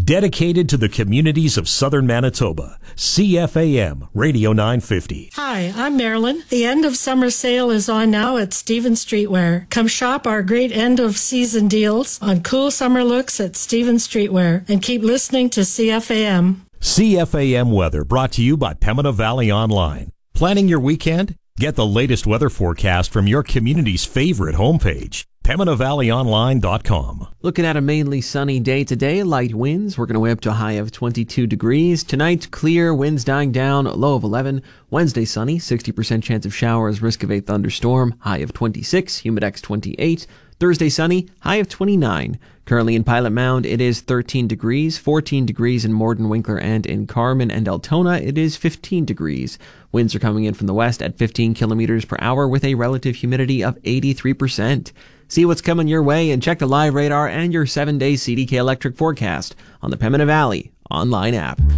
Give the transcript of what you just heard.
Dedicated to the communities of southern Manitoba. CFAM Radio 950. Hi, I'm Marilyn. The end of summer sale is on now at Stevens Streetwear. Come shop our great end of season deals on cool summer looks at Stevens Streetwear and keep listening to CFAM. CFAM weather brought to you by Pembina Valley Online. Planning your weekend? Get the latest weather forecast from your community's favorite homepage. PembinaValleyOnline.com. Looking at a mainly sunny day today, light winds. We're going to way up to a high of 22 degrees. Tonight, clear, winds dying down, low of 11. Wednesday, sunny, 60% chance of showers, risk of a thunderstorm, high of 26, humidex 28. Thursday, sunny, high of 29. Currently in Pilot Mound, it is 13 degrees, 14 degrees in Morden, Winkler, and in Carman and Altona, it is 15 degrees. Winds are coming in from the west at 15 kilometers per hour with a relative humidity of 83%. See what's coming your way and check the live radar and your 7-day CDK Electric forecast on the Pembina Valley online app.